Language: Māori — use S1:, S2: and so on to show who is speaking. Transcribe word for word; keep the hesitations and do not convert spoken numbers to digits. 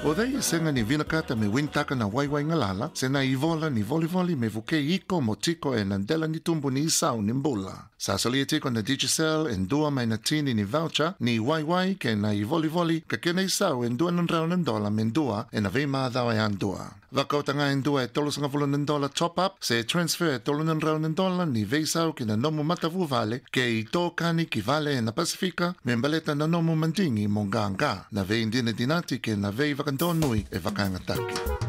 S1: O dei senga ni vinakata me wintaka na waiwai ngalala, se na ivola ni volivoli me vuke iko mo tiko e nandela ni tumbu ni isau ni mbula. Sa salia tiko na Digicel en dua mai na tini ni voucher ni waiwai ke na ivolivoli ka kena isau en dua nan rau nan dola men dua e na vei maadhawa e an dua. Wakautanga en dua e tolo sanga vulu nan dola top up, se transfer e tolo nan rau nan dola ni vei sau ki na nomu matavu vale ke i tō kani ki vale e na Pasifika me mbaleta na nomu mandingi mo nganga na vei indina dinati ke na vei wakandonui e wakangataki.